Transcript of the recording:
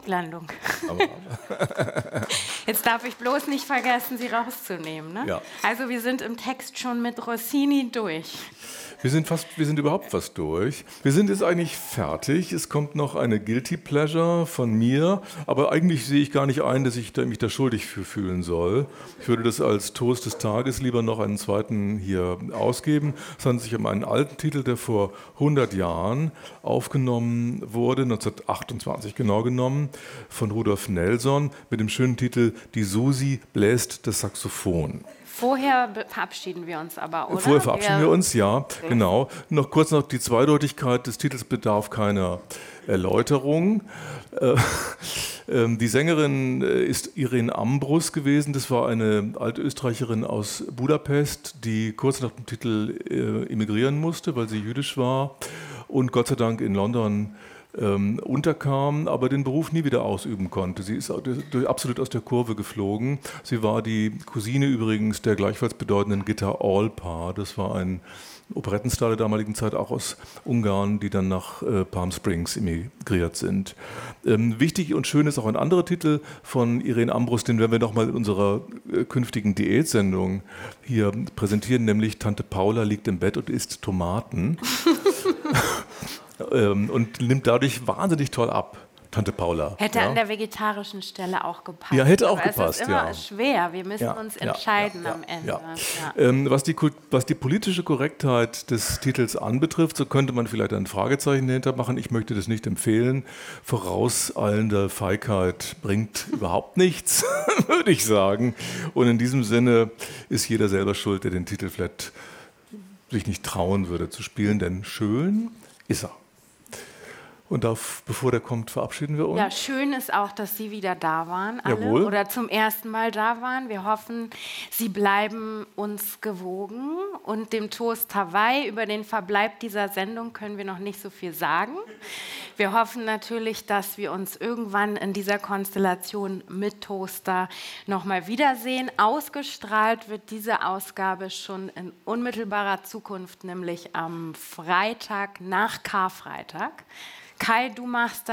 Punktlandung. Aber Jetzt darf ich bloß nicht vergessen, sie rauszunehmen. Ne? Ja. Also wir sind im Text schon mit Rossini durch. wir sind überhaupt fast durch. Wir sind jetzt eigentlich fertig. Es kommt noch eine Guilty Pleasure von mir, aber eigentlich sehe ich gar nicht ein, dass ich mich da schuldig für fühlen soll. Ich würde das als Toast des Tages lieber noch einen zweiten hier ausgeben. Es handelt sich um einen alten Titel, der vor 100 Jahren aufgenommen wurde, 1928 genau genommen, von Rudolf Nelson mit dem schönen Titel Die Susi bläst das Saxophon. Vorher verabschieden wir uns aber, oder? Vorher verabschieden wir uns, ja, genau. Noch kurz die Zweideutigkeit des Titels bedarf keiner Erläuterung. Die Sängerin ist Irene Ambrus gewesen. Das war eine Altösterreicherin aus Budapest, die kurz nach dem Titel emigrieren musste, weil sie jüdisch war und Gott sei Dank in London unterkam, aber den Beruf nie wieder ausüben konnte. Sie ist absolut aus der Kurve geflogen. Sie war die Cousine übrigens der gleichfalls bedeutenden Gitta Allpar. Das war ein Operettenstar der damaligen Zeit, auch aus Ungarn, die dann nach Palm Springs emigriert sind. Wichtig und schön ist auch ein anderer Titel von Irene Ambrus, den werden wir nochmal in unserer künftigen Diätsendung hier präsentieren, nämlich Tante Paula liegt im Bett und isst Tomaten. Und nimmt dadurch wahnsinnig toll ab, Tante Paula. Hätte an der vegetarischen Stelle auch gepasst. Ja, hätte auch aber gepasst, es ist immer ja. schwer, wir müssen uns entscheiden am Ende. Ja. Was die politische Korrektheit des Titels anbetrifft, so könnte man vielleicht ein Fragezeichen dahinter machen. Ich möchte das nicht empfehlen. Vorauseilende Feigheit bringt überhaupt nichts, würde ich sagen. Und in diesem Sinne ist jeder selber schuld, der den Titel vielleicht sich nicht trauen würde zu spielen, denn schön ist er. Und bevor der kommt, verabschieden wir uns. Ja, schön ist auch, dass Sie wieder da waren, alle. Jawohl. Oder zum ersten Mal da waren. Wir hoffen, Sie bleiben uns gewogen. Und dem Toast Hawaii, über den Verbleib dieser Sendung können wir noch nicht so viel sagen. Wir hoffen natürlich, dass wir uns irgendwann in dieser Konstellation mit Toaster nochmal wiedersehen. Ausgestrahlt wird diese Ausgabe schon in unmittelbarer Zukunft, nämlich am Freitag nach Karfreitag. Kai, du machst